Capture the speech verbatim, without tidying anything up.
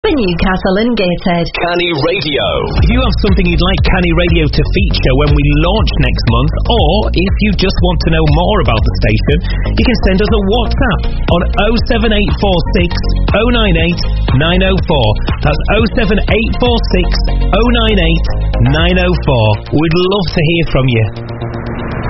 for Newcastle and Gateshead. Canny Radio. If you have something you'd like Canny Radio to feature when we launch next month, or if you just want to know more about the station, you can send us a WhatsApp on oh seven eight four six, oh nine eight, nine oh four. That's oh seven eight four six, oh nine eight, nine oh four. We'd love to hear from you.